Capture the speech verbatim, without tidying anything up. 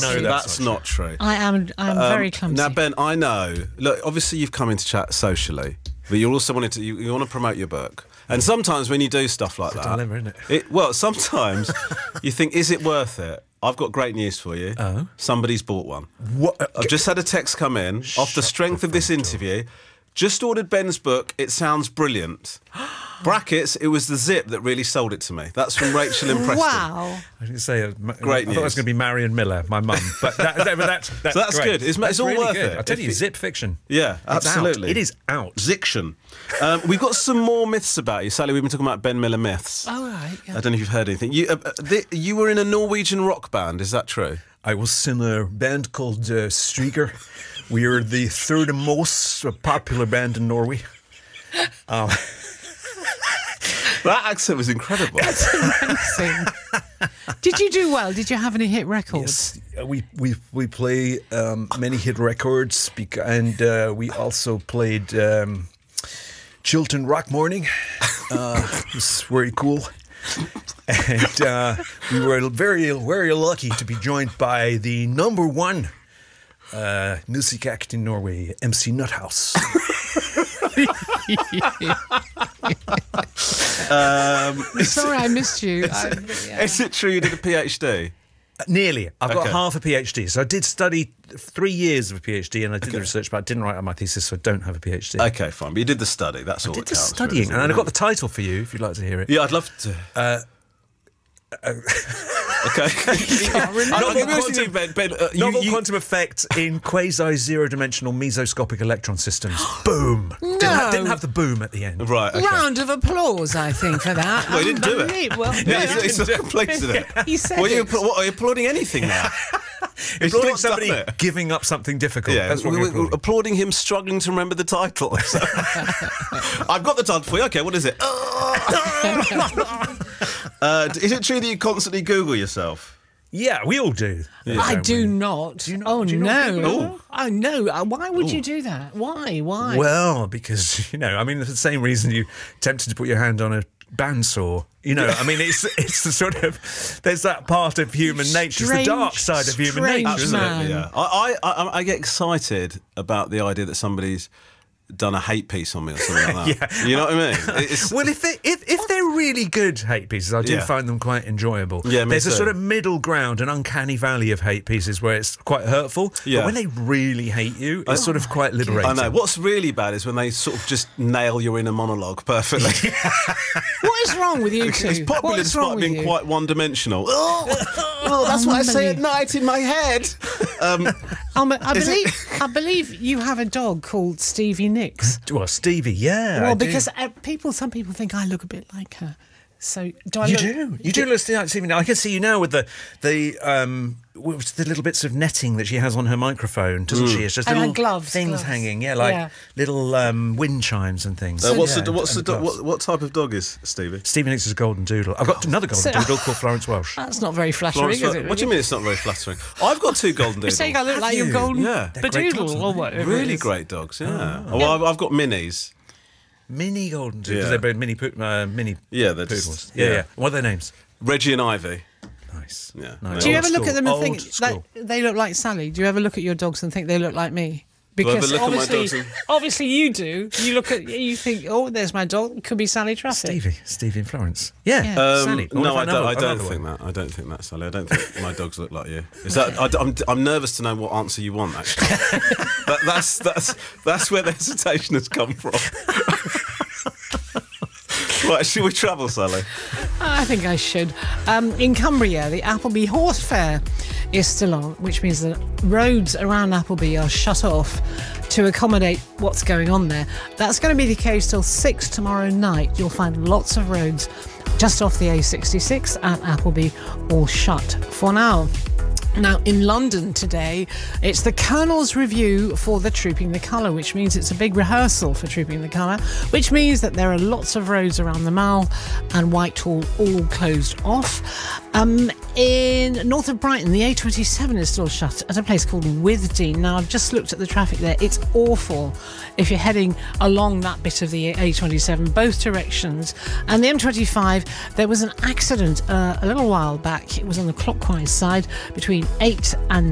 not, no, that's, that's not true. I am I'm Um, very clumsy. Now, Ben, I know. Look, obviously you've come into chat socially, but you also wanted to. You, you want to promote your book, and sometimes when you do stuff like that, dilemma, isn't it? it well, sometimes you think, is it worth it? I've got great news for you. Oh. Somebody's bought one. What? I've just had a text come in off the strength of this interview. Just ordered Ben's book. It sounds brilliant. Brackets, it was the zip that really sold it to me. That's from Rachel in Preston. Wow. I didn't say uh, ma- Great I thought it was news. going to be Marion Miller, my mum. But, that, that, but that's, that's, So that's great. good. It's- That's it's all really worth good. it. I tell If you, it- Zip Fiction. Yeah, It's absolutely. out. It is out. Ziction. Um, we've got some more myths about you. Sally, we've been talking about Ben Miller myths. All right. Yeah. I don't know if you've heard anything. You, uh, uh, the, you were in a Norwegian rock band, is that true? I was in a band called uh, Streaker. We are the third most popular band in Norway. Um, That accent was incredible. Amazing. Did you do well? Did you have any hit records? yes, uh, we we we play um, many hit records, bec- and uh, we also played um, Chiltern Rock Morning. Uh, it was very cool. And uh, we were very, very lucky to be joined by the number one uh, music act in Norway, M C Nuthouse. Um, Sorry, I missed you. I, yeah. is it true you did a PhD? Nearly. I've got Okay. half a PhD. So I did study three years of a PhD, and I did the research, but I didn't write on my thesis, so I don't have a PhD. Okay, fine. But you did the study. That's all I did that the counts, studying, really, isn't and it? I got the title for you, if you'd like to hear it. Yeah, I'd love to. Uh, Okay. Novel Maybe I should quantum- do Ben, Ben, uh, you- Novel you- quantum effect in quasi-zero-dimensional mesoscopic electron systems. Boom. Didn't, ha- didn't have the boom at the end. Right, okay. Round of applause, I think, for that. Well, he didn't do it. Unbelievable. Yeah, he's, he's not completed it. He said Well, you, it. what, are you applauding anything now? He's Applauding not somebody done it. giving up something difficult. Yeah, That's what we- we're we- applauding. applauding him struggling to remember the title. So- I've got the title for you. Okay, what is it? uh, is it true that you constantly Google yourself? Yeah, we all do. I don't do we? not. Do you not- oh do you not no! Google yourself? Oh no! Uh, Why would you do that? Why? Why? Well, because, you know, I mean, it's the same reason you tempted to put your hand on a bandsaw. You know, I mean, it's it's the sort of, there's that part of human nature. It's the dark Strange, side of human strange nature, isn't it? man. Yeah, I, I, I, I get excited about the idea that somebody's done a hate piece on me or something like that. Yeah. You know what I mean? It's, Well, if they if, if they're really good hate pieces, I do Yeah. find them quite enjoyable. Yeah, me There's a too. sort of middle ground, an uncanny valley of hate pieces where it's quite hurtful. Yeah. But when they really hate you, it's sort of quite liberating. I know. What's really bad is when they sort of just nail your inner monologue perfectly. What is wrong with you two? It's popular what is wrong despite with being you? quite one-dimensional. Oh, oh, that's what I say at night in my head. Um, Um, I Is it- believe I believe you have a dog called Stevie Nicks. Well, Stevie, yeah. Well, I do. because uh, people, some people think I look a bit like her. So do I You look, do. You do look like Stevie. Now I can see you now with the the um with the little bits of netting that she has on her microphone, doesn't she? It's just And her little gloves, things gloves. hanging, yeah, like Yeah. little um, wind chimes and things. uh, what's Yeah, the what's the and do- gloves. what, what type of dog is Stevie? Stevie Nicks is a golden doodle. I've got another golden So- doodle called Florence Welsh. That's not very flattering, Florence, is it? what do you mean it's not very flattering? I've got two golden You're doodles. saying I look Have like your you? golden Yeah. They're great dogs, bedoodle or aren't whatever. it Really is. great dogs, yeah. Oh, well, I've, I've got minis. Mini golden doodles. Yeah. They're both mini poo- uh, mini Yeah, they're poodles. just- yeah, yeah. yeah. What are their names? Reggie and Ivy. Nice. Yeah. Nice. Do you Old ever look school. at them and Old think school. that they look like Sally? Do you ever look at your dogs and think they look like me? I ever Because look at my obviously, dogs and- obviously you do. You look at, you think, oh, there's my dog. It could be Sally Trafford. Stevie, Stevie and Florence. Yeah, Yeah. Um, Sally. Or no, if I don't. know I don't another think one. that. I don't think that, Sally. I don't think my dogs look like you. Is that? I, I'm, I'm nervous to know what answer you want. Actually, that, that's that's that's where the hesitation has come from. Right, should we travel, Sally? I think I should. Um, in Cumbria, the Appleby Horse Fair is still on, which means that roads around Appleby are shut off to accommodate what's going on there. That's going to be the case till six tomorrow night. You'll find lots of roads just off the A sixty-six at Appleby all shut for now. Now, in London today, it's the Colonel's Review for the Trooping the Colour, which means it's a big rehearsal for Trooping the Colour, which means that there are lots of roads around the Mall and Whitehall all closed off. Um, in north of Brighton, the A twenty-seven is still shut at a place called Withdean. Now, I've just looked at the traffic there. It's awful if you're heading along that bit of the A twenty-seven, both directions. And the M twenty-five, there was an accident uh, a little while back. It was on the clockwise side between eight and